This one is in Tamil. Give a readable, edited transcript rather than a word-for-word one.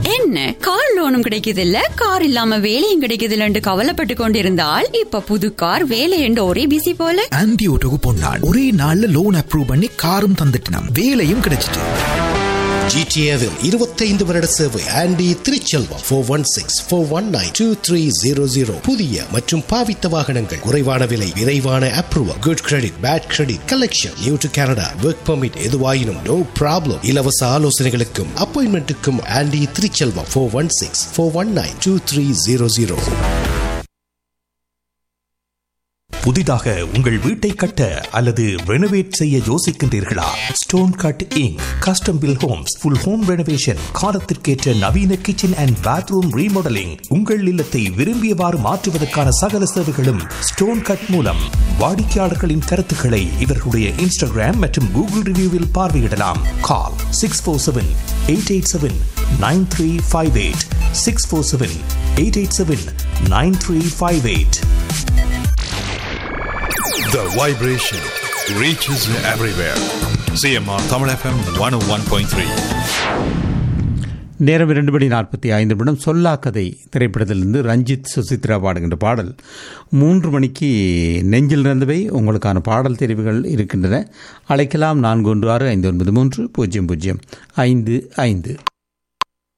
என்ன கார் லோனும் கிடைக்குது இல்ல, கார் இல்லாம வேலையும் கிடைக்குது இல்லன்னு கவலைப்பட்டு கொண்டிருந்தால் இப்ப புது கார் வேலை என்று ஒரே பிசி போல. ஆன்டி ஓட்டோக்கு போனாள், ஒரே நாள்ல லோன் அப்ரூவ் பண்ணி காரும் தந்துட்டோம், வேலையும் கிடைச்சிட்டு. ஜிடிஏவில் 25 வருட சேவை. ஆண்டி திருச்செல்வம் 416-419-2300. புதிய மற்றும் பாவித்த வாகனங்கள், குறைவான விலை, விரைவான approval, good credit, bad credit, collection, new to Canada, work permit, எதுவாயினும் நோ ப்ராப்ளம். இலவச ஆலோசனைகளுக்கும் அப்பாயின்மெண்ட்டுக்கும் ஆண்டி திருச்செல்வம் 416-419-2300. புதிதாக உங்கள் வீட்டை கட்ட அல்லது ரெனோவேட் செய்ய யோசிக்கின்றீர்களா? Stone cut ink custom bill Holmes, full home renovation, காலத்திற்கேற்ற நவீன கிச்சன் அண்ட் பாத்ரூம் ரீமாடலிங், உங்கள் இல்லத்தை விரும்பியவாறு மாற்றுவதற்கான சகல சேவைகளும் ஸ்டோன் கட் மூலம். வாடிக்கையாளர்களின் கருத்துக்களை இவர்களுடைய இன்ஸ்டாகிராம் மற்றும் கூகுள் ரிவ்யூவில் பார்வையிடலாம். கால் 647-887-9358 647-887-9358. The vibration reaches everywhere. CMR Tamil FM 101.3. நேரம் 2:45 சொல்லாக்கதை திரைப்படத்திலிருந்து ரஞ்சித் சுசித்ரா பாடுகின்ற பாடல். 3 மணிக்கு நெஞ்சில் இருந்தவை உங்களுக்கான பாடல் தெரிவுகள் இருக்கின்றன. அழைக்கலாம் 4165930055.